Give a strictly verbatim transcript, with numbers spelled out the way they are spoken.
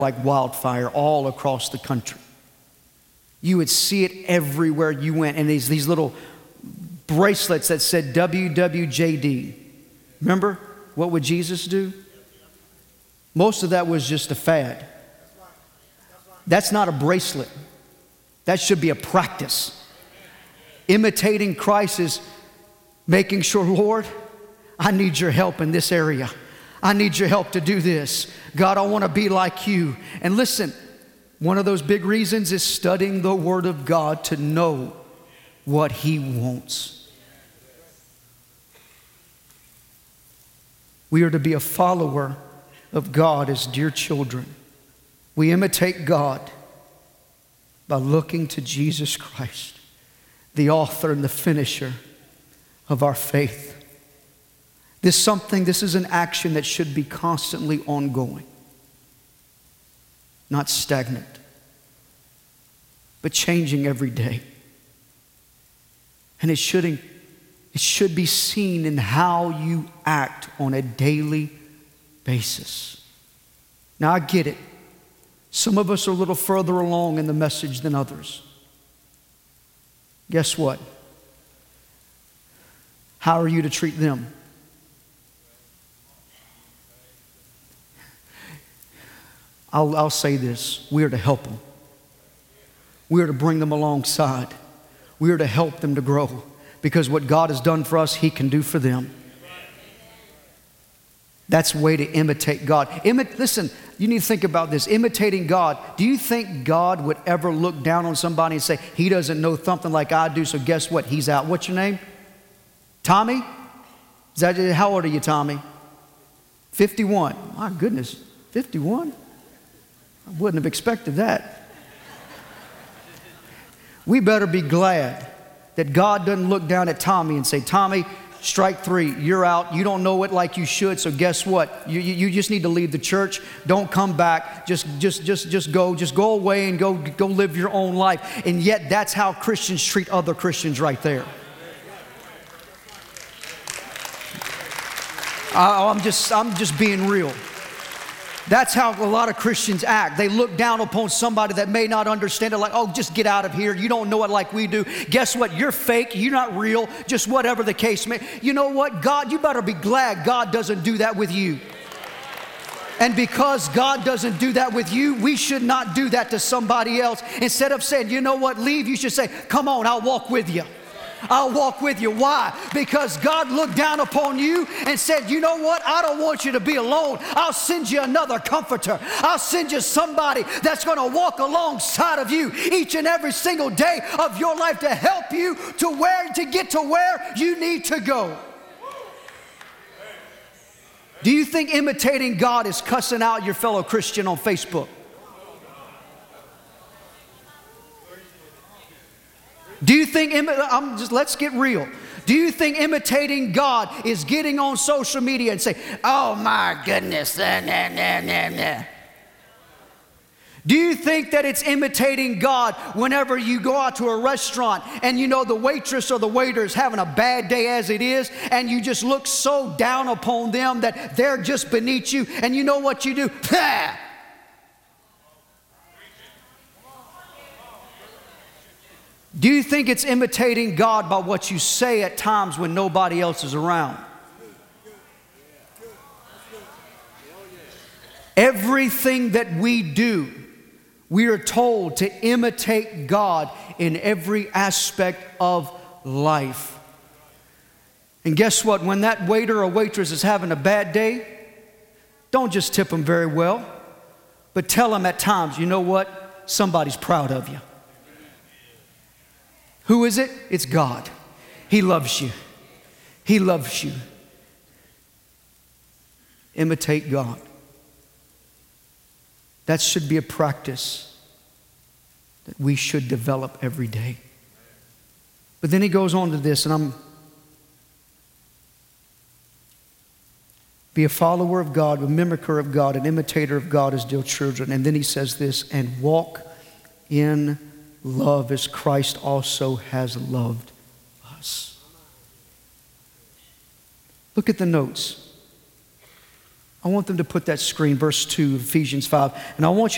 like wildfire all across the country. You would see it everywhere you went. And these, these little bracelets that said W W J D. Remember, what would Jesus do? Most of that was just a fad. That's not a bracelet. That should be a practice. Imitating Christ is making sure, Lord, I need your help in this area. I need your help to do this. God, I want to be like you. And listen, one of those big reasons is studying the Word of God to know what He wants. We are to be a follower of God as dear children. We imitate God by looking to Jesus Christ, the author and the finisher of our faith. This is something, this is an action that should be constantly ongoing, not stagnant, but changing every day. And it should, it should be seen in how you act on a daily basis. Now I get it. Some of us are a little further along in the message than others. Guess what? How are you to treat them? I'll, I'll say this. We are to help them. We are to bring them alongside. We are to help them to grow. Because what God has done for us, He can do for them. That's a way to imitate God. Imi- Listen, you need to think about this. Imitating God. Do you think God would ever look down on somebody and say, he doesn't know something like I do, so guess what? He's out. What's your name? Tommy? Is that, how old are you, Tommy? fifty-one. My goodness, fifty-one? I wouldn't have expected that. We better be glad that God doesn't look down at Tommy and say, Tommy, strike three, you're out. You don't know it like you should, so guess what? You, you, you just need to leave the church. Don't come back. Just, just, just, just go. Just go away and go, go live your own life. And yet that's how Christians treat other Christians right there. I, I'm just, I'm just being real. That's how a lot of Christians act. They look down upon somebody that may not understand it, like, oh, just get out of here. You don't know it like we do. Guess what? You're fake. You're not real. Just whatever the case may. You know what? God, you better be glad God doesn't do that with you. And because God doesn't do that with you, we should not do that to somebody else. Instead of saying, you know what, leave, you should say, come on, I'll walk with you. I'll walk with you. Why? Because God looked down upon you and said, you know what? I don't want you to be alone. I'll send you another comforter. I'll send you somebody that's going to walk alongside of you each and every single day of your life to help you to where to get to where you need to go. Do you think imitating God is cussing out your fellow Christian on Facebook? Do you think, I'm just, let's get real. Do you think imitating God is getting on social media and say, oh my goodness, nah, nah, nah, nah, nah. Do you think that it's imitating God whenever you go out to a restaurant and you know the waitress or the waiter is having a bad day as it is, and you just look so down upon them that they're just beneath you, and you know what you do? Pah! Do you think it's imitating God by what you say at times when nobody else is around? Everything that we do, we are told to imitate God in every aspect of life. And guess what? When that waiter or waitress is having a bad day, don't just tip them very well, but tell them at times, you know what? Somebody's proud of you. Who is it? It's God. He loves you. He loves you. Imitate God. That should be a practice that we should develop every day. But then he goes on to this, and I'm be a follower of God, a mimicker of God, an imitator of God as dear children. And then he says this, and walk in love as Christ also has loved us. Look at the notes. I want them to put that screen, verse two, Ephesians five. And I want you